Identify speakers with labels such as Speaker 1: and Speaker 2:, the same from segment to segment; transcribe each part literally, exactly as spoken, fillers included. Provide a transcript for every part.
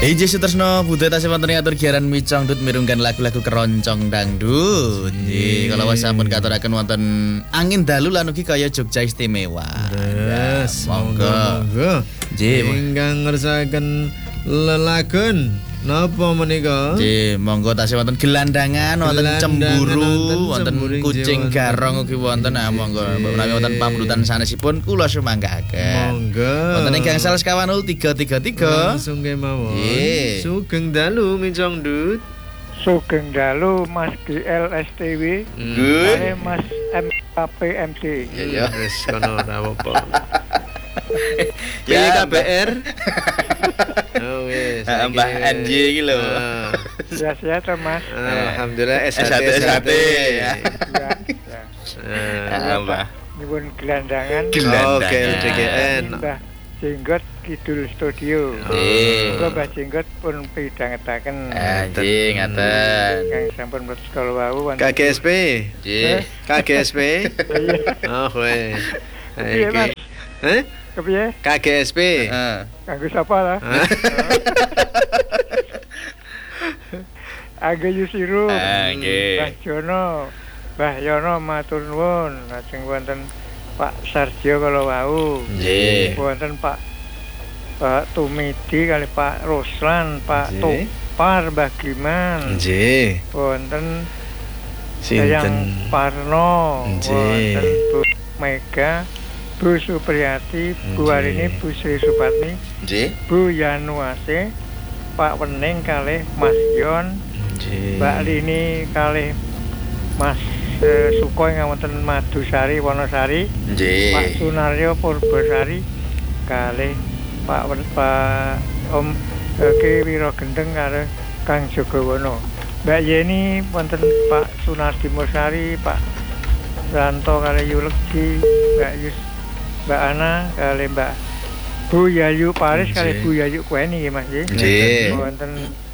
Speaker 1: Iji Sutresno Budhe tasih wonten ngatur giaran micong dut mirungkan lagu-lagu keroncong dangdut. Nggih, kala sampun katuraken wonten angin dalu lan ugi kaya Jogja Istimewa.
Speaker 2: Yes,
Speaker 1: monggo.
Speaker 2: Monggo.
Speaker 1: Nggih,
Speaker 2: ingkang ngersakaken lelagon napa menika?
Speaker 1: Nggih, monggo tasih wonten gelandangan, wonten cemburu, wonten kucing garong ugi wonten. Ah monggo menawi wonten pamrutan sanesipun kula sumanggaken.
Speaker 2: Monggo.
Speaker 1: Wonten ing gangsal sekawan nol tiga tiga tiga.
Speaker 2: Langsung kemawon.
Speaker 1: Nggih.
Speaker 2: Sugeng dalu micong dut.
Speaker 3: Sugeng dalu Mas G L S T W.
Speaker 1: Nggih.
Speaker 3: Mas M K P M D.
Speaker 1: Ya ya.
Speaker 2: Wis kono ora apa-apa. P
Speaker 1: Ya
Speaker 2: K B R. Oh wis.
Speaker 1: Mbah N J iki lho.
Speaker 3: Sehat-sehat Mas.
Speaker 2: Alhamdulillah S
Speaker 1: S
Speaker 2: H T
Speaker 1: satu S satu.
Speaker 3: Ya.
Speaker 1: Ya, Mbah.
Speaker 3: Nyuwun gelandangan.
Speaker 1: Gelandangan.
Speaker 2: Oke, D G N.
Speaker 3: Mbah Jenggot Kidul Studio.
Speaker 1: Nggih.
Speaker 3: Muga Mbah Jenggot pun pidhangetaken.
Speaker 1: Ah, nggih, ngaten.
Speaker 3: Kang sampun mlebu sekolah wau
Speaker 2: K G S P.
Speaker 1: Nggih.
Speaker 2: K G S P. Oh wes.
Speaker 3: Piye, Mas?
Speaker 2: Heh?
Speaker 3: Kepiye?
Speaker 2: K G S P.
Speaker 1: Heeh.
Speaker 3: Kanggo sapa lah? Angga Yusiru.
Speaker 1: Ah, nggih.
Speaker 3: Mbah Jono. Mbah Yono matur nuwun. Lajeng wonten Pak Sarjo kala wau.
Speaker 1: Nggih.
Speaker 3: Wonten Pak Pak Tumidi kali Pak Ruslan, Pak
Speaker 2: Nggih.
Speaker 3: Topar, Mbah Giman.
Speaker 2: Nggih.
Speaker 3: Wonten
Speaker 2: Sinten?
Speaker 3: Yang Parno.
Speaker 2: Nggih.
Speaker 3: Wonten Bu Mega, Bu Supriyati, Bu
Speaker 2: Nggih.
Speaker 3: Arini, Bu Sri Supatni,
Speaker 1: Nggih.
Speaker 3: Bu Yanuase, Pak Wening kalih Mas Yon,
Speaker 2: Nggih.
Speaker 3: Mbak Lini kalih Mas eh, Sukoy ngawonten Madusari Wonosari,
Speaker 1: Nggih.
Speaker 3: Pak Sunaryo Purbasari kalih Pak Wen- Pak Om eh, Ki Wiro Gendeng kalih Kang Jogowono. Mbak Yeni wonten Pak Sunardi Mursari, Pak Ranto kalih Yulegi, Mbak Yus, Mbak Ana kalih Mbak Bu Yayu Paris kalih Bu Yayu Kueni nggih Mas nggih.
Speaker 1: Nggih.
Speaker 3: Wonten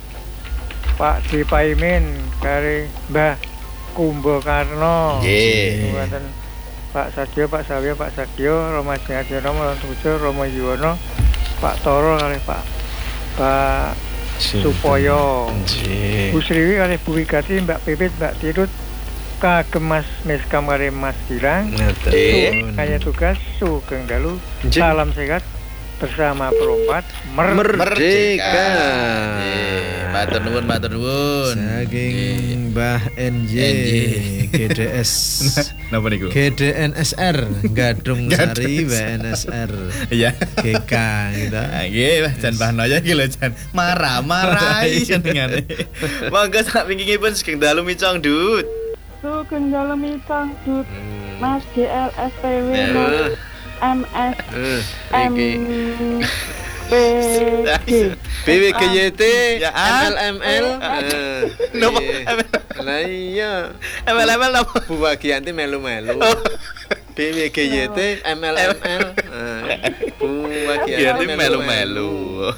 Speaker 3: Pak D Paimin kali Mbah Kumbo Karno.
Speaker 1: Nggih.
Speaker 3: Wonten Pak Sadio, Pak Sawya, Pak Sadio, Roma Jaya Roma Tujo, Roma Yuwono, Pak Toro kali Pak Pak Supoyo.
Speaker 2: Nggih.
Speaker 3: Bu Sriwi kali Bu Wigati, Mbak Pipit, Mbak Tirut, kagem Mas Miskam kali Mas Gilang.
Speaker 2: Ngaten.
Speaker 3: Kaya tugas Sugeng Dalu.
Speaker 2: Nggih.
Speaker 3: Salam sehat bersama perompat mer
Speaker 2: Merdeka.
Speaker 1: Nggih. Matur nuwun, matur nuwun.
Speaker 2: Saking Mbah N J
Speaker 1: N J.
Speaker 2: G D S
Speaker 1: Napa niku?
Speaker 2: G D N S R Gadung Sari B N S R
Speaker 1: Iya.
Speaker 2: G K gitu.
Speaker 1: Ah, nggih, Mas Jan Bahnoyo iki lho Jan. Marah-marahi jenengane. Monggo sak wingkingipun Sugeng Dalu micong dut.
Speaker 4: Sugeng dalu mitang dut Mas G L S T W
Speaker 1: Ya.
Speaker 4: Mas M S
Speaker 2: Eh,
Speaker 4: M
Speaker 2: iki
Speaker 4: B G
Speaker 2: B W G Y T
Speaker 1: Ya,
Speaker 2: M L M L.
Speaker 1: Napa?
Speaker 2: Lah iya.
Speaker 1: M L M L napa?
Speaker 2: Bu Wagianti melu-melu. B W G Y T M L M L. Bu Wagianti
Speaker 1: Gianti melu-melu.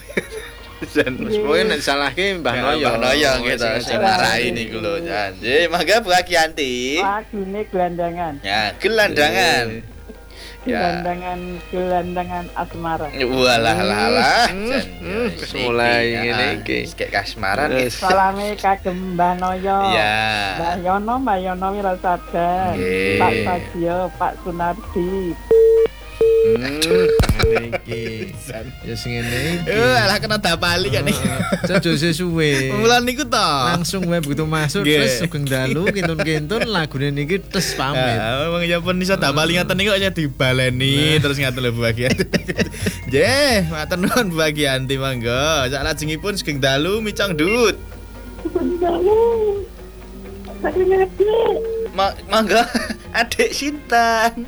Speaker 1: Jan
Speaker 2: Wis pokoke nek salahke Mbah Noyo.
Speaker 1: Mbah Noyo gitu sing marahi niku lho Jan. Nggih, mangga Bu Gianti.
Speaker 4: lagune gelandangan
Speaker 1: Ya, gelandangan. Ya.
Speaker 4: gelandangan gelandangan asmara
Speaker 1: Walah lah lah.
Speaker 2: Hmm, hmm, wis mulai ngene iki.
Speaker 1: Kayak kasmaran
Speaker 2: Wis.
Speaker 4: salame kagem Mbah Noyo
Speaker 1: Ya.
Speaker 4: Mbah Yono Mbah Yono Wirasada
Speaker 1: Nggih.
Speaker 4: Pak Sadio Pak Sunardi
Speaker 2: Hmm, ngene iki. Ya sing ngene iki.
Speaker 1: Eh, alah kena dapali kan iki.
Speaker 2: Sejo sesuwe.
Speaker 1: Mulan niku to.
Speaker 2: Langsung wae begitu masuk
Speaker 1: Nggih.
Speaker 2: terus Sugeng Dalu kintun-kintun lagune niki tes pamit.
Speaker 1: Ah, wong ya pun iso dapali ngaten niku aja dibaleni terus ngaten lho Bu Gianti. Nggih, matur nuwun Bu Gianti monggo. Sak lajengipun Sugeng Dalu micong dut. Ma- Monggo adik Sintan.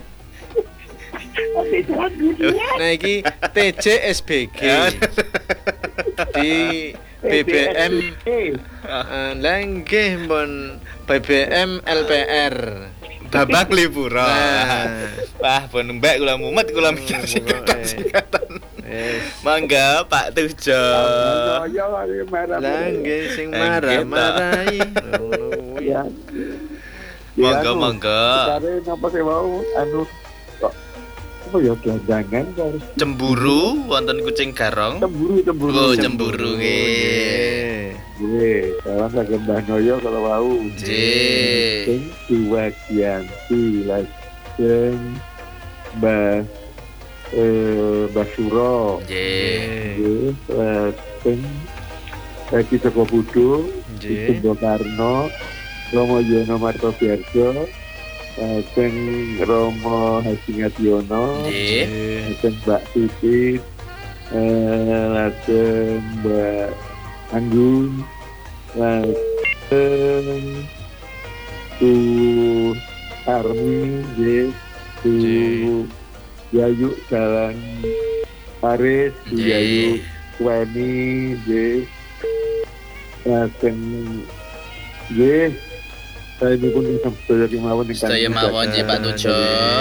Speaker 2: Nah iki T J S B G di B B M eh, lah nggih mbon B B M L P R.
Speaker 1: Babak liburan.
Speaker 2: Nah.
Speaker 1: Wah, pun mbak kula mumet kula mikir
Speaker 2: Oh,
Speaker 1: singkatan-singkatan.
Speaker 2: Wis.
Speaker 1: Mangga Pak Tujo.
Speaker 2: Lah nggih sing
Speaker 1: Eh,
Speaker 2: marah-marahi.
Speaker 5: Ya.
Speaker 1: Monggo monggo.
Speaker 5: Cari napa sih mau anu kok apa ya gelandangan kok.
Speaker 1: Cemburu wonten Kucing Garong.
Speaker 5: Cemburu cemburu.
Speaker 1: Oh, cemburu nggih.
Speaker 5: Nggih, salam kagem Mbah Noyo kalau wau.
Speaker 1: Nggih.
Speaker 5: Sing Duwagianti lajeng Mbah eh Mbah Suro.
Speaker 1: Nggih.
Speaker 5: Nggih, lajeng Eki Joko Budo,
Speaker 2: Nggih.
Speaker 5: Bung Karno, Romo Yono Martobiarjo, lajeng Romo Haji Ngadiono,
Speaker 1: Nggih.
Speaker 5: lajeng Mbak Titit, eh, lajeng Mbak Anggun, lajeng Tu Armi, nggih, Tu Yayu Jalan Paris, Tu
Speaker 1: Nggih.
Speaker 5: Yayu Weni, nggih, lajeng nggih, saya ini pun bisa sedaya kemawon ingkang
Speaker 1: Sedaya mawon nggih Pak Tujo.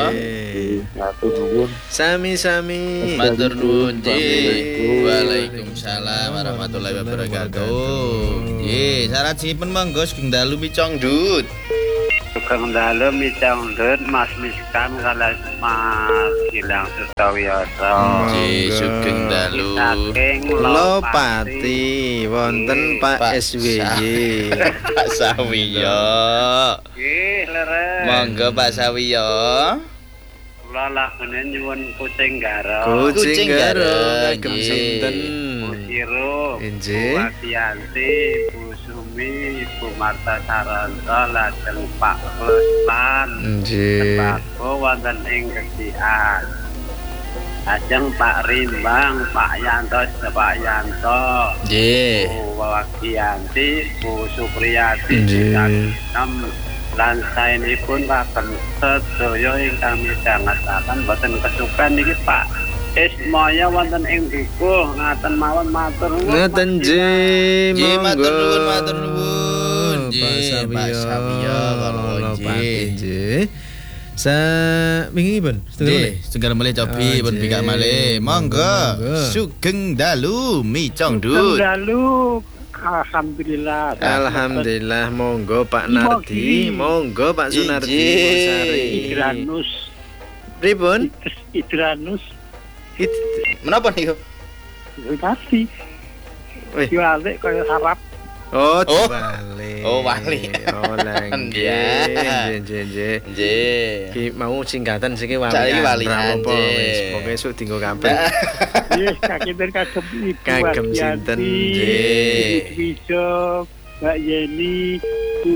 Speaker 5: Matur nuwun.
Speaker 2: Sami-sami.
Speaker 1: Matur nuwun nggih.
Speaker 5: Assalamualaikum.
Speaker 1: Waalaikumsalam warahmatullahi wabarakatuh. Nggih, saratipun monggo Sugeng Dalu Micong Dut.
Speaker 6: Sugeng Dalu Micong Dut Mas Miskan kalah Mas Gilang Sustowiyoso.
Speaker 1: Nggih, Sugeng Dalu.
Speaker 6: Saking
Speaker 2: Lopati wonten Pak
Speaker 1: Pak
Speaker 2: S W Y.
Speaker 1: Pak Sawiyo.
Speaker 6: Nggih, leren.
Speaker 1: Monggo Pak Sawiyo.
Speaker 6: Kula lagune nyuwun Kucing Garong.
Speaker 1: Kucing
Speaker 2: Kucing Garong
Speaker 1: Garong,
Speaker 2: kagem
Speaker 1: nggih.
Speaker 2: sinten?
Speaker 6: Bu Sirup,
Speaker 2: Nggih.
Speaker 6: Bu Wadianti, Bu Sumi, Bu Marta Saranto, lajeng Pak Ruslan.
Speaker 2: Nggih.
Speaker 6: Tembako wonten ing Gesian. Lajeng Pak Rimbang, Pak Yanto, Pak Yanto.
Speaker 1: Nggih.
Speaker 6: Bu Wagianti, Bu Supriyati,
Speaker 2: Nggih.
Speaker 6: enam lan saenipun kagem sedaya ingkang midhangetaken boten kesupen niki Pak Ismaya wonten ing dukuh ngaten mawon matur nuwun.
Speaker 2: Ngeten nggih,
Speaker 1: Nggih,
Speaker 2: monggo.
Speaker 1: matur nuwun, matur nuwun.
Speaker 2: Pak
Speaker 1: Nggih, Pak
Speaker 2: Sawiyo,
Speaker 1: Sawiyo, kalau
Speaker 2: Lopati
Speaker 1: nggih.
Speaker 2: nggih. Sa wingi pun
Speaker 1: Nggih, setunggal malih cobi
Speaker 2: Oh,
Speaker 1: pun
Speaker 2: nggih.
Speaker 1: bikak malih. Monggo.
Speaker 2: Monggo.
Speaker 1: Sugeng Dalu Micong
Speaker 4: Sugeng
Speaker 1: Dut.
Speaker 4: Dalu, alhamdulillah.
Speaker 2: Alhamdulillah, monggo Pak Nardi, monggo Pak Sunardi
Speaker 1: Iji.
Speaker 2: Mosari.
Speaker 4: Idranus,
Speaker 2: Pripun?
Speaker 4: Idranus,
Speaker 2: It-
Speaker 1: Menapa niku?
Speaker 4: tadi.
Speaker 2: Wih.
Speaker 4: Diwalik kaya sarap.
Speaker 2: Oh,
Speaker 1: Oh.
Speaker 2: wali.
Speaker 1: Oh, wali.
Speaker 2: Oh, lagi.
Speaker 1: Ya.
Speaker 2: Nggih, nggih, nggih.
Speaker 1: Nggih.
Speaker 2: Ki mau singkatan siki walian.
Speaker 1: Saiki walian,
Speaker 2: Ra apa-apa,
Speaker 1: nggih.
Speaker 2: wis pokoke esuk dienggo kabeh.
Speaker 4: Yes, kakitir kagem Ibu
Speaker 2: Kagem
Speaker 4: Wadianti,
Speaker 2: sinten,
Speaker 1: nggih.
Speaker 4: Ibu Wijo, Mbak Yeni, Bu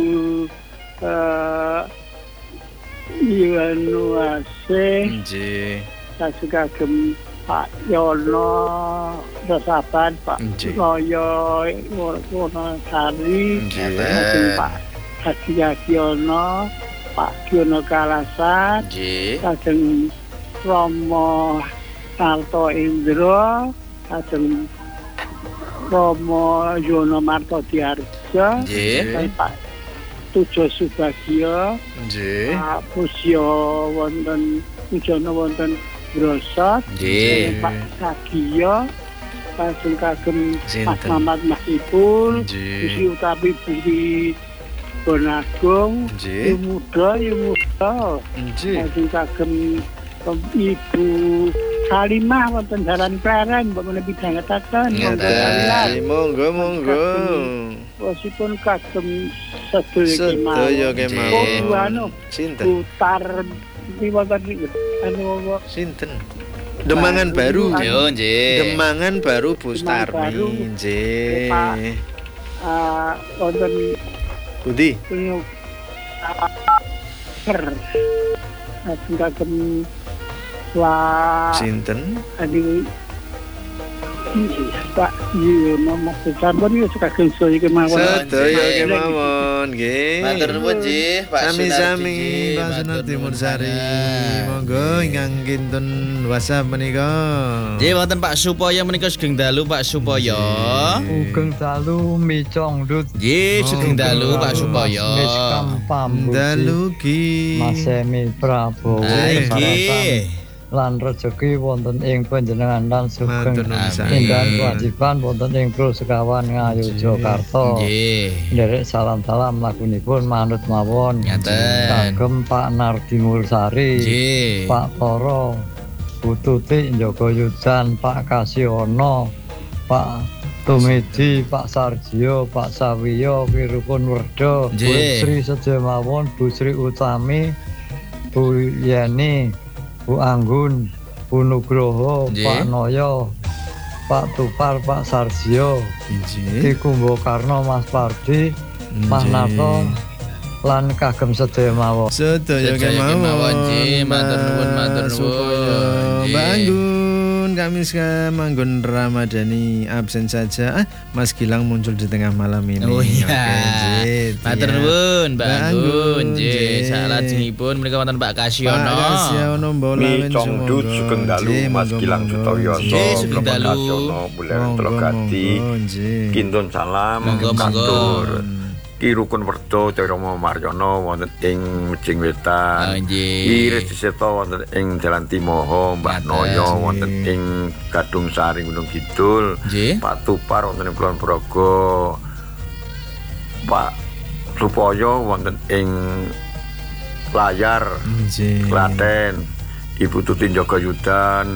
Speaker 4: eh Iwan Wase,
Speaker 2: Nggih.
Speaker 4: kasih kagem Pak Yono, Dosaban, Pak
Speaker 2: Nggih.
Speaker 4: Loyo, Wono Sari,
Speaker 2: Nggih.
Speaker 4: kagem Pak Haji Yagiono, Pak Giono Kalasan,
Speaker 1: Nggih.
Speaker 4: kagem Romo Sarto Indro, kagem Romo Yono Marto Diarjo,
Speaker 1: Nggih.
Speaker 4: kagem Pak Tujo Subagio,
Speaker 2: Nggih.
Speaker 4: Pak Pusyo wonten Pujono wonten Brosot,
Speaker 1: Nggih.
Speaker 4: Pak Sagio, kagem kagem Mas
Speaker 2: Sinten?
Speaker 4: Mamat Mas Ipul,
Speaker 2: Nggih.
Speaker 4: Busi Utapi Busi Bonagung,
Speaker 2: Nggih.
Speaker 4: Yu Muda, Yu Muda,
Speaker 2: Nggih.
Speaker 4: kagem kagem Ibu Salimah wonten Jalan Pleren, mbok menawi bidhangetaken monggo kalian.
Speaker 2: Nggih, monggo monggo.
Speaker 4: Wasipun kagem sedaya
Speaker 2: Sedaya kemawon.
Speaker 4: Oh, anu,
Speaker 2: Sinten?
Speaker 4: putar iki wonten iki. Anu
Speaker 2: Sinten? Demangan baru.
Speaker 1: Yo, nggih.
Speaker 2: Demangan baru
Speaker 4: Demangan baru.
Speaker 2: Bustarmi. Nggih.
Speaker 4: Pak. ah wonten
Speaker 2: Pundi?
Speaker 4: punya per kagem kagem Pak
Speaker 2: Sinten?
Speaker 4: Adi Pak Yono Mas Sampun yo kagem sedaya kemawon.
Speaker 2: Sedaya kemawon nggih.
Speaker 1: Matur nuwun nggih, Pak
Speaker 2: Sami-sami
Speaker 1: Sunardi.
Speaker 2: Pak
Speaker 1: Matur
Speaker 2: Sunardi
Speaker 1: nuwun
Speaker 2: Mursari.
Speaker 1: sangat.
Speaker 2: Monggo ingkang kinten WhatsApp menika.
Speaker 1: Nggih, wonten Pak Supoyo menika Sugeng Dalu Pak Supoyo.
Speaker 7: Sugeng Dalu Micong Dut
Speaker 1: Nggih, Sugeng Dalu Pak Supoyo.
Speaker 7: Miskam Pambuji
Speaker 2: Dalu ki.
Speaker 7: Mas Semi Prabowo
Speaker 1: Ah,
Speaker 7: Saratan
Speaker 1: nggih.
Speaker 7: lan rejeki wonten ing panjenengan lan sugeng
Speaker 2: Matur nuwun sangat.
Speaker 7: indan kewajiban wonten ing Pro Sekawan Ngayu Jakarta.
Speaker 1: Nggih.
Speaker 7: Nderek salam-salam lagunipun manut mawon
Speaker 1: Ngaten.
Speaker 7: kagem Pak Nardi Mursari,
Speaker 1: Nggih.
Speaker 7: Pak Toro, Ibu Tutik Joko Yudan, Pak Kasiono, Pak Tumidi, Pak Sarjio, Pak Sawiyo, Wirukun Werdo, Bu
Speaker 1: Nggih.
Speaker 7: Sri Sejemawon, Bu Sri Utami, Bu Yeni, Bu Anggun, Bu Nugroho,
Speaker 1: Nggih.
Speaker 7: Pak Noyo, Pak Tupar, Pak Sarjio,
Speaker 2: Injih.
Speaker 7: Ki Kumbokarno, Mas Pardi, Mas
Speaker 2: Nggih.
Speaker 7: Nato, lan kagem sedaya mawon.
Speaker 2: Sedaya
Speaker 1: Sedaya
Speaker 2: kemawon.
Speaker 1: kemawon, nggih. Matur nuwun, matur nuwun.
Speaker 2: Supaya
Speaker 1: Nggih.
Speaker 2: Mbak Anggun, kami sekarang Manggun Ramadhani absen saja. Ah, Mas Gilang muncul di tengah malam ini.
Speaker 1: Oh iya.
Speaker 2: Oke, Jit,
Speaker 1: Matur
Speaker 2: ya.
Speaker 1: nuwun Mbak
Speaker 2: Mbak
Speaker 1: Anggun.
Speaker 2: Anggun,
Speaker 1: Nggih,
Speaker 2: nggih.
Speaker 1: salajengipun menika wonten Pak Kasiono.
Speaker 2: Pak Kasiono Mbolawen
Speaker 8: Mi Congdut Sugeng Dalu Mas Gilang Sutoyoso
Speaker 1: Nggih, Sugeng
Speaker 8: Bapak
Speaker 1: Dalu.
Speaker 8: Kasiono Bulan Telogati Kindon Salam
Speaker 1: Monggo, monggo.
Speaker 8: Katur Ki Rukun Werdo Tiromo Maryono wonten ing Mejing
Speaker 1: Oh,
Speaker 8: Wetan
Speaker 1: nggih.
Speaker 8: Iris Diseto wonten ing Jalan Timoho Mbak
Speaker 1: Ngaten.
Speaker 8: Noyo wonten ing Gadung Sari Gunung Kidul
Speaker 1: Nggih.
Speaker 8: Pak Tupar wonten ing Kulon Progo Pak Supoyo wonten ing Layar
Speaker 2: Injih.
Speaker 8: Klaten Ibu Tutin Joko Yudan